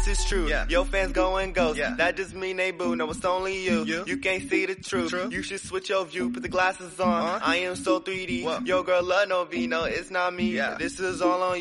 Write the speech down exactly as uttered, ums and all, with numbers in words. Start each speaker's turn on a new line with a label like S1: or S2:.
S1: is true.
S2: Yeah.
S1: Your fans going ghost.
S2: Yeah.
S1: That just mean they boo. No, it's only you.
S2: You?
S1: You can't see the truth.
S2: True.
S1: You should switch your view. Put the glasses on.
S2: Uh-huh.
S1: I am so three D.
S2: Whoa.
S1: Your girl love no V. No, it's not me.
S2: Yeah.
S1: This is all on you.